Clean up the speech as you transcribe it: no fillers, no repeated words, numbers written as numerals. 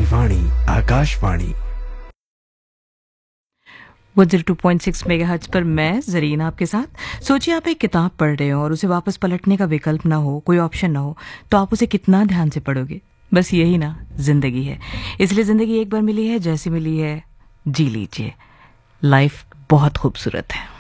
वाणी Akashvani 102.6 megahertz पर मैं जरीन आपके साथ। सोचिए आप एक किताब पढ़ रहे हो और उसे वापस पलटने का विकल्प ना हो, कोई ऑप्शन ना हो, तो आप उसे कितना ध्यान से पढ़ोगे। बस यही ना जिंदगी है। इसलिए जिंदगी एक बार मिली है, जैसी मिली है जी लीजिए। लाइफ बहुत खूबसूरत है।